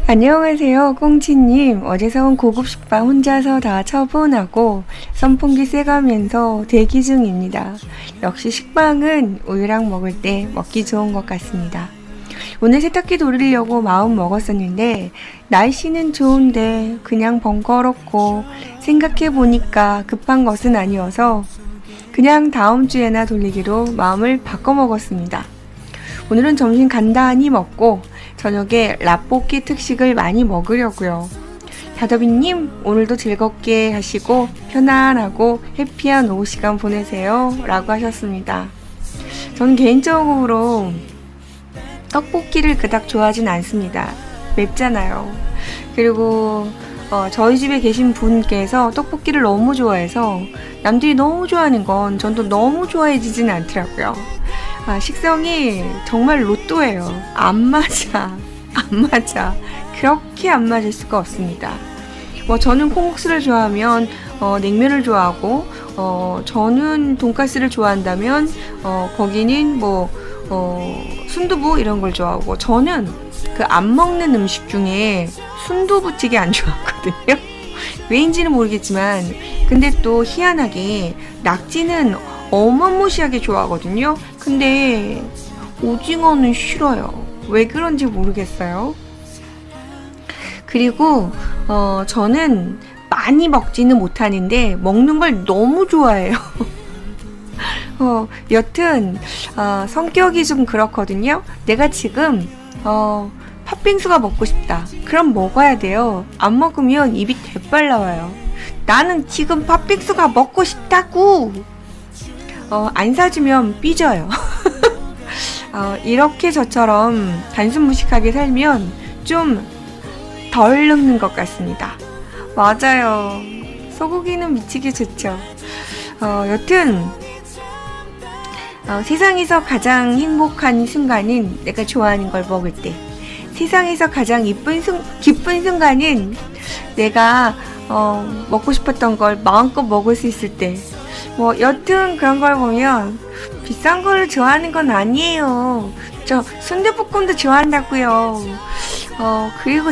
안녕하세요, 꽁치님. 어제 사온 고급 식빵 혼자서 다 처분하고 선풍기 쐬가면서 대기 중입니다. 역시 식빵은 우유랑 먹을 때 먹기 좋은 것 같습니다. 오늘 세탁기 돌리려고 마음 먹었었는데 날씨는 좋은데 그냥 번거롭고 생각해보니까 급한 것은 아니어서 그냥 다음 주에나 돌리기로 마음을 바꿔 먹었습니다. 오늘은 점심 간단히 먹고 저녁에 라볶이 특식을 많이 먹으려고요. 다더비님, 오늘도 즐겁게 하시고 편안하고 해피한 오후 시간 보내세요 라고 하셨습니다. 저는 개인적으로 떡볶이를 그닥 좋아하진 않습니다. 맵잖아요. 그리고 저희 집에 계신 분께서 떡볶이를 너무 좋아해서 남들이 너무 좋아하는 건 전도 너무 좋아해지진 않더라고요. 식성이 정말 로또예요. 안 맞아. 안 맞아. 그렇게 안 맞을 수가 없습니다. 저는 콩국수를 좋아하면 냉면을 좋아하고 저는 돈가스를 좋아한다면 거기는 순두부 이런 걸 좋아하고 저는 그 안 먹는 음식 중에 순두부찌개 안 좋아하거든요. 왜인지는 모르겠지만 근데 또 희한하게 낙지는 어마무시하게 좋아하거든요. 근데 오징어는 싫어요. 왜 그런지 모르겠어요. 그리고 저는 많이 먹지는 못하는데 먹는 걸 너무 좋아해요. 여튼 성격이 좀 그렇거든요. 내가 지금 팥빙수가 먹고 싶다. 그럼 먹어야 돼요. 안 먹으면 입이 대빨 나와요. 나는 지금 팥빙수가 먹고 싶다고. 안 사주면 삐져요. 이렇게 저처럼 단순무식하게 살면 좀 덜 늙는 것 같습니다. 맞아요. 소고기는 미치게 좋죠. 여튼 세상에서 가장 행복한 순간은 내가 좋아하는 걸 먹을 때, 세상에서 가장 기쁜 순간은 내가 먹고 싶었던 걸 마음껏 먹을 수 있을 때, 여튼 그런 걸 보면 비싼 거를 좋아하는 건 아니에요. 저 순대볶음도 좋아한다고요. 그리고